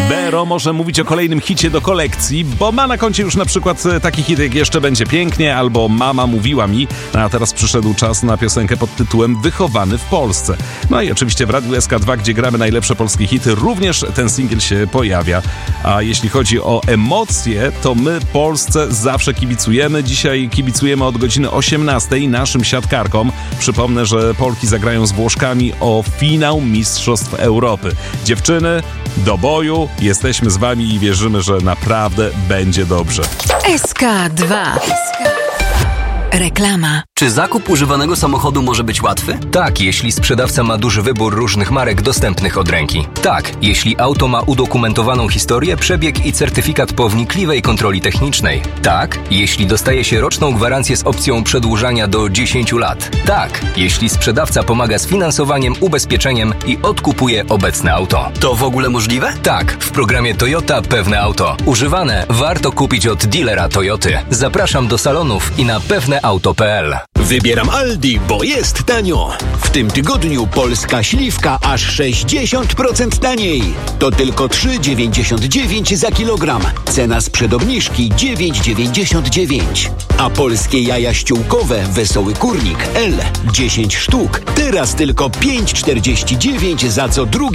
Bero może mówić o kolejnym hicie do kolekcji, bo ma na koncie już na przykład taki hit jak Jeszcze będzie pięknie albo Mama mówiła mi, a teraz przyszedł czas na piosenkę pod tytułem Wychowany w Polsce. No i oczywiście w Radiu SK2, gdzie gramy najlepsze polskie hity, również ten singiel się pojawia. A jeśli chodzi o emocje, to my Polsce zawsze kibicujemy. Dzisiaj kibicujemy od godziny 18 naszym siatkarkom. Przypomnę, że Polki zagrają z Włoszkami o finał Mistrzostw Europy. Dziewczyny, do boju, jesteśmy z wami i wierzymy, że naprawdę będzie dobrze. SK2. Reklama. Czy zakup używanego samochodu może być łatwy? Tak, jeśli sprzedawca ma duży wybór różnych marek dostępnych od ręki. Tak, jeśli auto ma udokumentowaną historię, przebieg i certyfikat po wnikliwej kontroli technicznej. Tak, jeśli dostaje się roczną gwarancję z opcją przedłużania do 10 lat. Tak, jeśli sprzedawca pomaga z finansowaniem, ubezpieczeniem i odkupuje obecne auto. To w ogóle możliwe? Tak, w programie Toyota Pewne Auto. Używane warto kupić od dealera Toyoty. Zapraszam do salonów i na pewneauto.pl. Wybieram Aldi, bo jest tanio. W tym tygodniu polska śliwka aż 60% taniej. To tylko 3,99 za kilogram. Cena sprzed obniżki 9,99. A polskie jaja ściółkowe Wesoły Kurnik L 10 sztuk. Teraz tylko 5,49 za co drugie